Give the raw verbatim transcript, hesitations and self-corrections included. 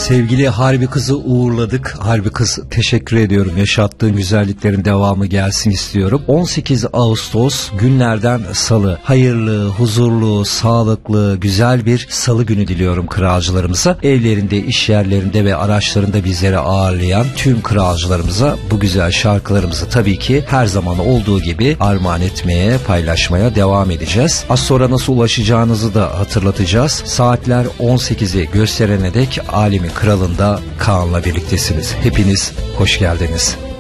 Sevgili Harbi Kız'ı uğurladık. Harbi Kız, teşekkür ediyorum. Yaşattığın güzelliklerin devamı gelsin istiyorum. on sekiz Ağustos günlerden salı. Hayırlı, huzurlu, sağlıklı, güzel bir salı günü diliyorum kıraalcılarımıza. Evlerinde, iş yerlerinde ve araçlarında bizleri ağırlayan tüm kıraalcılarımıza bu güzel şarkılarımızı tabii ki her zaman olduğu gibi armağan etmeye, paylaşmaya devam edeceğiz. Az sonra nasıl ulaşacağınızı da hatırlatacağız. Saatler on sekizi gösterene dek Alemin Kralı'nda Kaan'la birliktesiniz. Hepiniz hoş geldiniz.